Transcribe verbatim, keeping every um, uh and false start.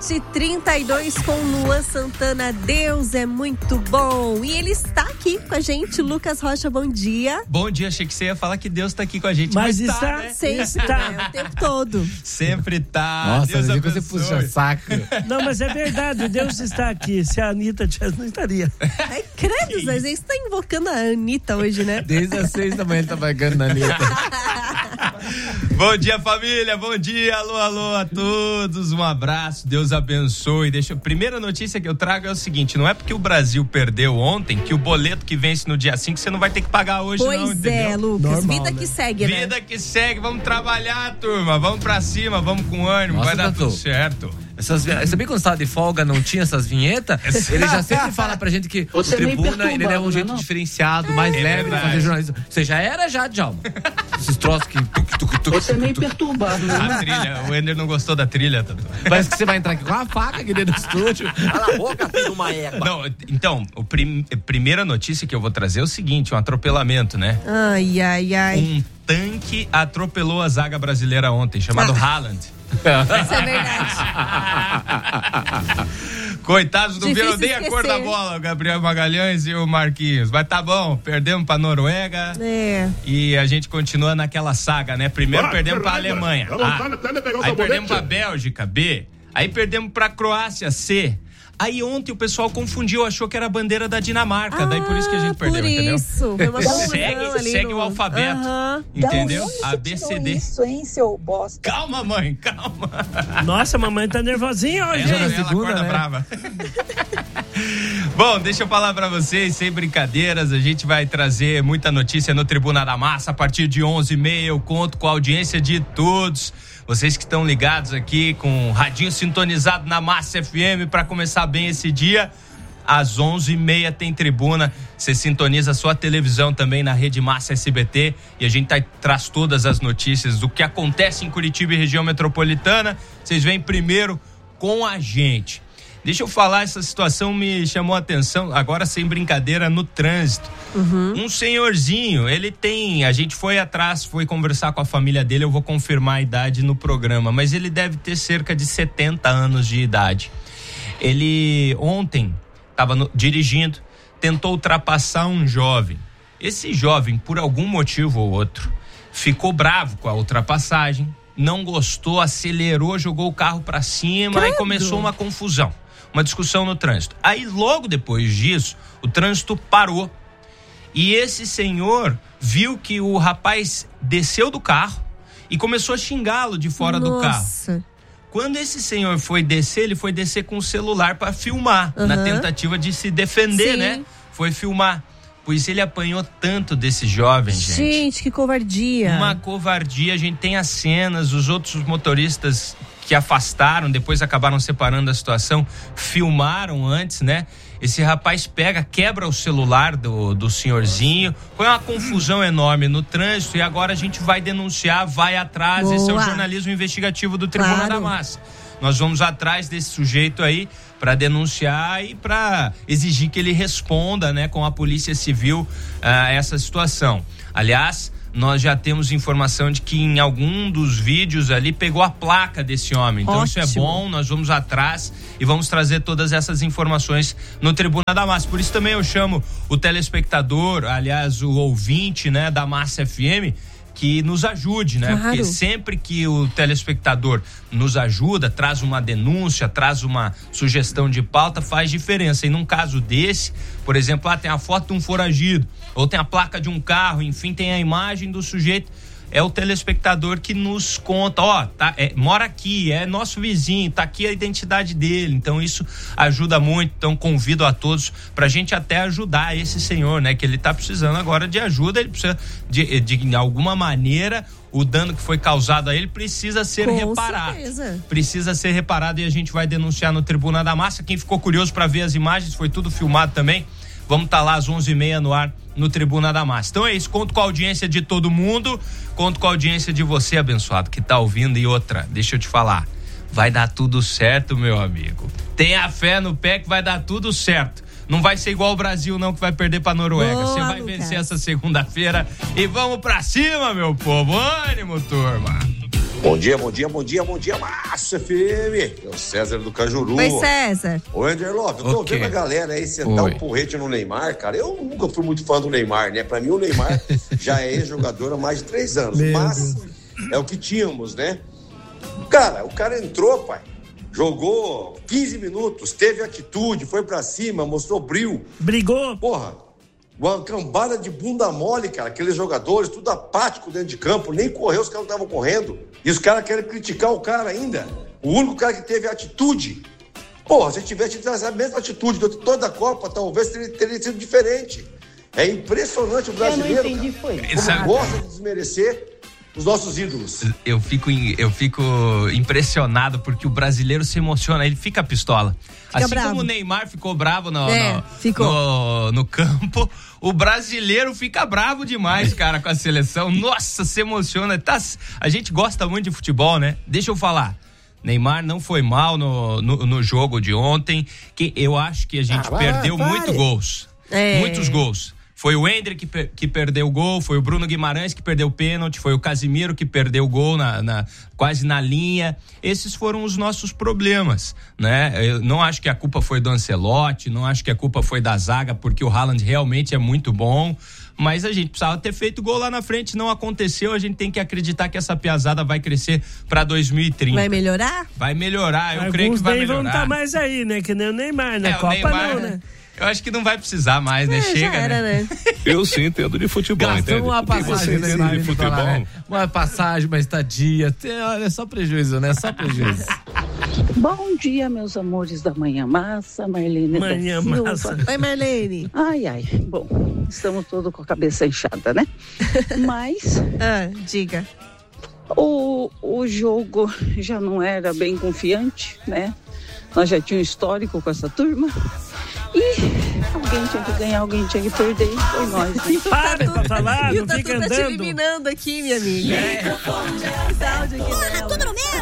sete e trinta e dois com Luan Santana. Deus é muito bom. E ele está aqui com a gente. Lucas Rocha, bom dia. Bom dia, achei que você ia falar que Deus está aqui com a gente. Mas, mas está, tá, né? Sempre está, né? O tempo todo. Sempre tá. Nossa, Deus mas abençoe. você puxa saco. Não, mas é verdade, Deus está aqui. Se a Anitta tivesse, não estaria. Ai, credo, mas você está invocando a Anitta hoje, né? Desde as seis da manhã ele tá pagando na Anitta. Bom dia, família, bom dia, alô, alô a todos, um abraço, Deus abençoe. Deixa, a primeira notícia que eu trago é o seguinte, não é porque o Brasil perdeu ontem que o boleto que vence no dia cinco você não vai ter que pagar hoje, pois não, entendeu? é, Lucas, Normal, vida né? que segue, né? Vida que segue, vamos trabalhar, turma, vamos pra cima, vamos com ânimo, Nossa, vai dar Tatu. tudo certo. Essas, sabia quando estava de folga, não tinha essas vinhetas? Ele já sempre fala pra gente que Você o é meio Tribuna, ele leva um perturbado, jeito né, não? diferenciado, mais É leve de verdade. fazer jornalismo. Você já era já, Djalma? Esses troços que... tuc, tuc, tuc, Você é meio tuc. perturbado, né? A trilha, o Ender não gostou da trilha, Tatu. Parece que você vai entrar aqui com uma faca aqui dentro do estúdio. Cala a boca, filho de uma égua. Não, então, a prim, primeira notícia que eu vou trazer é o seguinte, um atropelamento, né? Ai, ai, ai. Um tanque atropelou a zaga brasileira ontem, chamado Ah. Haaland. Isso é verdade. Coitados, não Difícil viram nem a cor esquecer. da bola, o Gabriel Magalhães e o Marquinhos. Mas tá bom, perdemos pra Noruega É. e a gente continua naquela saga, né? Primeiro perdemos pra Alemanha, A. Aí perdemos pra Bélgica, B. Aí perdemos pra Croácia, C. Aí ontem o pessoal confundiu, achou que era a bandeira da Dinamarca, daí por isso que a gente perdeu, por entendeu? isso. Foi uma confusão Segue, ali segue no- o alfabeto, Aham. entendeu? Da onde A, B, você C, tirou D. isso, hein, seu bosta? Calma, mãe, calma. Nossa, a mamãe tá nervosinha hoje. Ela, na ela segunda, acorda né? brava. Bom, deixa eu falar pra vocês, sem brincadeiras, a gente vai trazer muita notícia no Tribuna da Massa a partir de onze e meia. Eu conto com a audiência de todos. Vocês que estão ligados aqui com o radinho sintonizado na Massa F M para começar bem esse dia. Às onze e meia tem Tribuna. Você sintoniza a sua televisão também na Rede Massa S B T e a gente tá, traz todas as notícias do que acontece em Curitiba e região metropolitana. Vocês vêm primeiro com a gente. Deixa eu falar, essa situação me chamou a atenção, agora sem brincadeira, no trânsito. Uhum. Um senhorzinho, ele tem, a gente foi atrás, foi conversar com a família dele, eu vou confirmar a idade no programa, mas ele deve ter cerca de setenta anos de idade. Ele ontem estava dirigindo, tentou ultrapassar um jovem. Esse jovem, por algum motivo ou outro, ficou bravo com a ultrapassagem, não gostou, acelerou, jogou o carro para cima e começou uma confusão, uma discussão no trânsito. Aí logo depois disso, o trânsito parou e esse senhor viu que o rapaz desceu do carro e começou a xingá-lo de fora do carro. Nossa. Quando esse senhor foi descer, ele foi descer com o celular para filmar, Uhum. na tentativa de se defender, Sim. né? Foi filmar. Pois ele apanhou tanto desse jovem, gente. Gente, que covardia. Uma covardia, a gente tem as cenas, os outros motoristas que afastaram, depois acabaram separando a situação, filmaram antes, né? Esse rapaz pega, quebra o celular do, do senhorzinho, foi uma confusão enorme no trânsito e agora a gente vai denunciar, vai atrás. Boa. Esse é o jornalismo investigativo do Tribuna Claro. da Massa. Nós vamos atrás desse sujeito aí para denunciar e para exigir que ele responda, né, com a Polícia Civil a essa situação. Aliás, nós já temos informação de que em algum dos vídeos ali pegou a placa desse homem. Então Ótimo. isso é bom, nós vamos atrás e vamos trazer todas essas informações no Tribuna da Massa. Por isso também eu chamo o telespectador, aliás, o ouvinte, né, da Massa F M, que nos ajude, né? Claro. Porque sempre que o telespectador nos ajuda, traz uma denúncia, traz uma sugestão de pauta, faz diferença. E num caso desse, por exemplo, ah, tem a foto de um foragido, ou tem a placa de um carro, enfim, tem a imagem do sujeito, é o telespectador que nos conta, ó, tá, é, mora aqui, é nosso vizinho, tá aqui a identidade dele. Então isso ajuda muito, então convido a todos pra gente até ajudar esse senhor, né, que ele tá precisando agora de ajuda, ele precisa de, de, de alguma maneira, o dano que foi causado a ele precisa ser Com reparado. certeza. Precisa ser reparado e a gente vai denunciar no Tribuna da Massa. Quem ficou curioso pra ver as imagens, foi tudo filmado também. Vamos estar lá às onze e meia no ar no Tribuna da Massa. Então é isso, conto com a audiência de todo mundo, conto com a audiência de você, abençoado, que tá ouvindo. E outra, deixa eu te falar, vai dar tudo certo, meu amigo. Tenha fé no pé que vai dar tudo certo. Não vai ser igual o Brasil não, que vai perder pra Noruega. Boa, Você vai Lucas. vencer essa segunda-feira e vamos pra cima, meu povo. Ânimo, turma. Bom dia, bom dia, bom dia, bom dia, Márcio F M. É o César do Cajuru. Oi, César. Oi, Ender Lopes. Eu tô Okay. vendo a galera aí sentar Oi. um porrete no Neymar, cara. Eu nunca fui muito fã do Neymar, né? Pra mim, o Neymar já é ex-jogador há mais de três anos. Meu mas é o que tínhamos, né? Cara, o cara entrou, pai. Jogou quinze minutos, teve atitude, foi pra cima, mostrou brilho. Brigou? Porra, uma cambada de bunda mole, cara. Aqueles jogadores, tudo apático dentro de campo, nem correu, os caras não estavam correndo. E os caras querem criticar o cara ainda. O único cara que teve atitude. Porra, se tivesse tido essa mesma atitude de toda a Copa, talvez teria, teria sido diferente. É impressionante o brasileiro, Eu não entendi, cara, foi. como Sabe- gosta de desmerecer os nossos ídolos. Eu fico, em- eu fico impressionado porque o brasileiro se emociona, ele fica pistola. Fica assim bravo. como o Neymar ficou bravo no, É, no, ficou. no- no campo, o brasileiro fica bravo demais, cara, com a seleção. Nossa, se emociona. Tá, a gente gosta muito de futebol, né? Deixa eu falar. Neymar não foi mal no, no, no jogo de ontem, que eu acho que a gente Ah, vai, perdeu vai. muitos gols. É. Muitos gols. Foi o Hendrick que, per- que perdeu o gol, foi o Bruno Guimarães que perdeu o pênalti, foi o Casimiro que perdeu o gol na, na- quase na linha. Esses foram os nossos problemas, né? Eu não acho que a culpa foi do Ancelotti, não acho que a culpa foi da zaga, porque o Haaland realmente é muito bom, mas a gente precisava ter feito gol lá na frente, não aconteceu, a gente tem que acreditar que essa piazada vai crescer para dois mil e trinta. Vai melhorar? Vai melhorar, eu Alguns creio que vai daí vão melhorar. estar mais aí, né? Que nem o Neymar, na É, o Copa Neymar, não, né? Eu acho que não vai precisar mais, né? É, Chega, já era, né? né? Eu sim entendo de futebol, entende? Gastamos uma O que você passagem entende Neymar de indo pra lá, futebol? né? Uma passagem, uma estadia. Tem- Olha, é só prejuízo, né? Só prejuízo. Bom dia, meus amores da Manhã Massa, Marlene Manhã da Silva. Massa. Oi, Marlene. Ai, ai, bom, estamos todos com a cabeça inchada, né? Mas Ah, diga. o, o jogo já não era bem confiante, né? Nós já tínhamos um histórico com essa turma. E alguém tinha que ganhar, alguém tinha que perder. Foi nós, né? Para pra falar, E não o Tatu fica tá te andando. eliminando aqui, minha amiga. Esse áudio aqui, né?